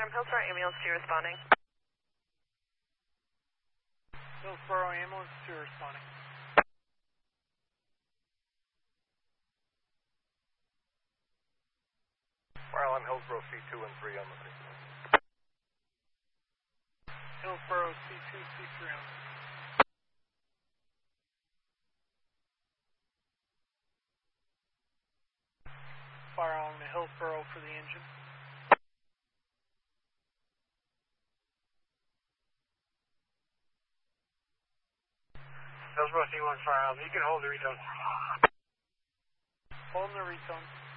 Hillsborough Ambulance 2 responding. Hillsborough Ambulance 2 responding. Fire alarm Hillsborough C2 and 3 on the scene. Hillsborough C2, C3 on the scene. Fire along to Hillsborough for the engine. Hillsborough C1 fire alarm, you can hold the retone. Holding the retone.